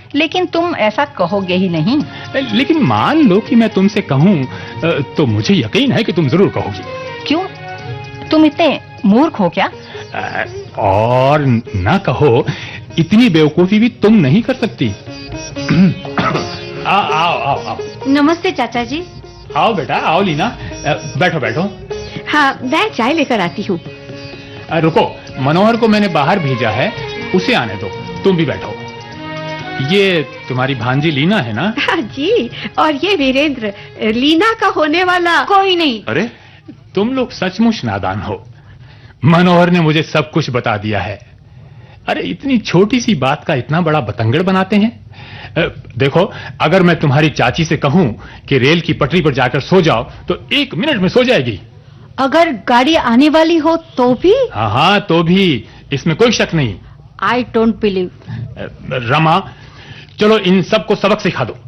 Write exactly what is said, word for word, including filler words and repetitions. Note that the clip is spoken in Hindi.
लेकिन तुम ऐसा कहोगे ही नहीं। लेकिन मान लो कि मैं तुमसे कहूँ तो मुझे यकीन है कि तुम जरूर कहोगी। क्यों? तुम इतने मूर्ख हो क्या? और ना कहो, इतनी बेवकूफी भी तुम नहीं कर सकती। आओ आओ आओ आओ। नमस्ते चाचा जी। आओ बेटा, आओ लीना, बैठो बैठो। हाँ, मैं चाय लेकर आती हूँ। रुको, मनोहर को मैंने बाहर भेजा है, उसे आने दो, तुम भी बैठो। ये तुम्हारी भांजी लीना है ना? हाँ जी, और ये वीरेंद्र, लीना का होने वाला कोई नहीं। अरे, तुम लोग सचमुच नादान हो। मनोहर ने मुझे सब कुछ बता दिया है। अरे, इतनी छोटी सी बात का इतना बड़ा बतंगड़ बनाते हैं। देखो, अगर मैं तुम्हारी चाची से कहूं कि रेल की पटरी पर जाकर सो जाओ तो एक मिनट में सो जाएगी। अगर गाड़ी आने वाली हो तो भी? हाँ हाँ, तो भी, इसमें कोई शक नहीं। I don't believe. रमा, चलो इन सबको सबक सिखा दो।